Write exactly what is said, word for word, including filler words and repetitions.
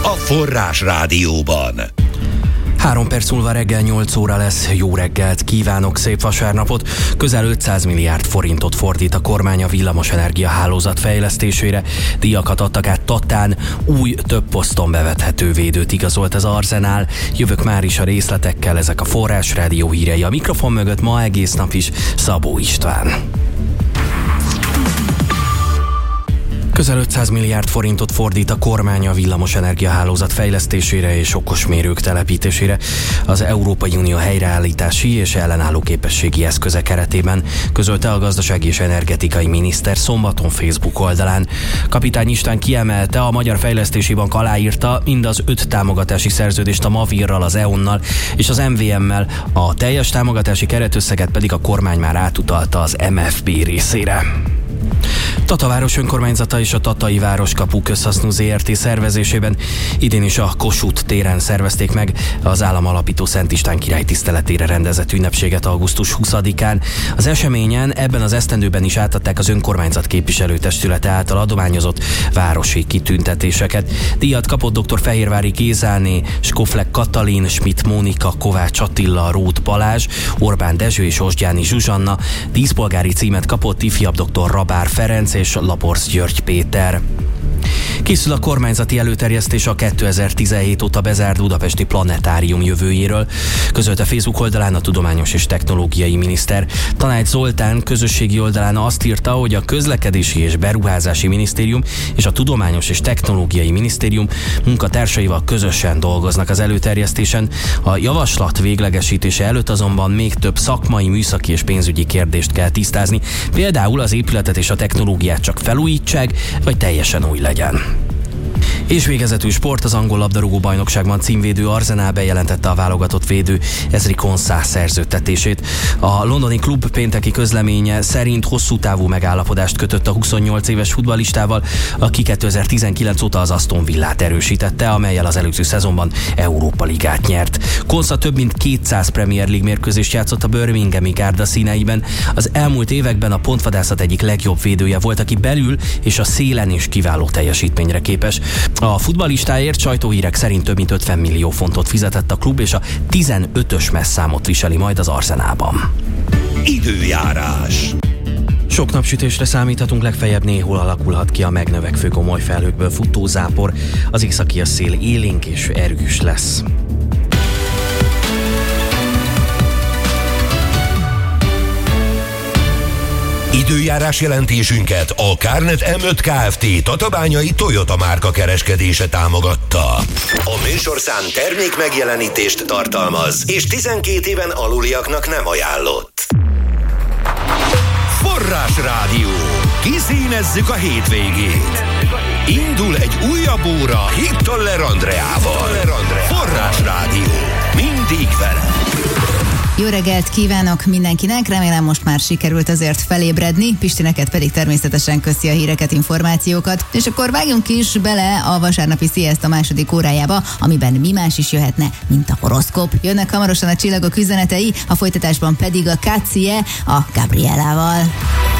a Forrás Rádióban. Három perc múlva reggel nyolc óra lesz. Jó reggelt kívánok, szép vasárnapot! Közel ötszáz milliárd forintot fordít a kormány a villamosenergia hálózat fejlesztésére. Díjakat adtak át Tatán, új, több poszton bevethető védőt igazolt az Arzenál. Jövök már is a részletekkel, ezek a Forrás Rádió hírei. A mikrofon mögött ma egész nap is Szabó István. Közel ötszáz milliárd forintot fordít a kormány a villamosenergia hálózat fejlesztésére és okosmérők telepítésére az Európai Unió helyreállítási és ellenálló képességi eszköze keretében, közölte a gazdasági és energetikai miniszter szombaton Facebook oldalán. Kapitány István kiemelte, a Magyar Fejlesztési Bank aláírta mind az öt támogatási szerződést a Mavirral, az é o ennal és az em vé emmel, a teljes támogatási keretösszeget pedig a kormány már átutalta az em ef bé részére. Tata város önkormányzata és a Tatai Városkapu Közhasznú zé er té szervezésében idén is a Kossuth téren szervezték meg az állam alapító Szent István király tiszteletére rendezett ünnepséget augusztus huszadikán. Az eseményen ebben az esztendőben is átadták az önkormányzat képviselőtestülete által adományozott városi kitüntetéseket. Díjat kapott dr. Fehérvári Gézáné, Skoflek Katalin, Schmidt Mónika, Kovács Attila, Róth Balázs, Orbán Dezső és Osgyáni Zsuzsanna. Díszpolgári címet kapott ifjabb dr. Rabár Ferenc és Laporsz György Péter. Készül a kormányzati előterjesztés a kétezer-tizenhét óta bezárt budapesti planetárium jövőjéről, közölte Facebook oldalán a tudományos és technológiai miniszter. Tanács Zoltán közösségi oldalán azt írta, hogy a közlekedési és beruházási minisztérium és a tudományos és technológiai minisztérium munkatársaival közösen dolgoznak az előterjesztésen. A javaslat véglegesítése előtt azonban még több szakmai, műszaki és pénzügyi kérdést kell tisztázni. Például az épületet és a technológiát csak felújítsák, vagy teljesen új legyen. És végezetül sport, az angol labdarúgó bajnokságban címvédő Arzenál bejelentette a válogatott védő Ezri Konsa szerződtetését. A londoni klub pénteki közleménye szerint hosszú távú megállapodást kötött a huszonnyolc éves futballistával, aki kétezer-tizenkilenc óta az Aston Villát erősítette, amellyel az előző szezonban Európa Ligát nyert. Konsa több mint kétszáz Premier League mérkőzést játszott a Birminghami Gárda színeiben. Az elmúlt években a pontvadászat egyik legjobb védője volt, aki belül és a szélen is kiváló teljesítményre képes. A futballistáért sajtóhírek szerint több mint ötven millió fontot fizetett a klub, és a tizenötös messzámot viseli majd az Arzenálban. Időjárás. Sok napsütésre számíthatunk, legfeljebb néhol alakulhat ki a megnövekvő gomoly felhőkből futó zápor. Az északi szél élénk és erős lesz. Időjárás jelentésünket a Kárnet em öt Kft. Tatabányai Toyota márka kereskedése támogatta. A műsorszám termék megjelenítést tartalmaz, és tizenkét éven aluliaknak nem ajánlott. Forrás Rádió. Kiszínezzük a hétvégét. Indul egy újabb óra Hittaler Andreával. Forrás Rádió. Mindig vele. Jó reggelt kívánok mindenkinek, remélem most már sikerült azért felébredni, Pisti, neked pedig természetesen köszi a híreket, információkat, és akkor vágjunk is bele a vasárnapi Sziasztok második órájába, amiben mi más is jöhetne, mint a horoszkóp. Jönnek hamarosan a csillagok üzenetei, a folytatásban pedig a Kácie a Gabrielával.